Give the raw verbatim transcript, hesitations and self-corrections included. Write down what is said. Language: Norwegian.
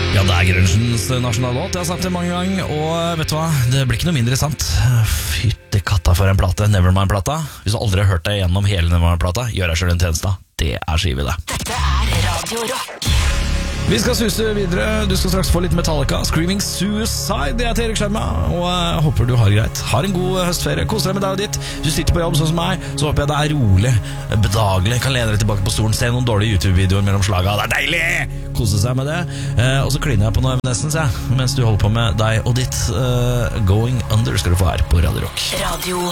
Ja, det er grungens nasjonallåt. Jeg har sagt det mange ganger, og vet du hva? Det blir ikke noe mindre sant. Fytte katta for en plate, Nevermind-plata. Hvis du aldri har hørt det gjennom hele Nevermind-plata, gjør deg selv en tjeneste. Det er skive, det. Dette er Radio Rock. Vi skal suse videre. Du skal straks få litt Metallica. Screaming Suicide. Jeg heter Erik Skjerma, og jeg håper du har det greit. Har en god høstferie. Kos deg med deg og ditt. Hvis du sitter på jobb sånn som meg, så håper jeg det er rolig, bedagelig. Kan lene deg tilbake på stolen, se noen dårlige YouTube-videoer mellom slaga. Det er deilig! Kose seg med det. Eh, og så kliner jeg på noe Evanescence, jeg, mens du holder på med deg og ditt. Eh, Going Under skal du få her på Radio Rock. Radio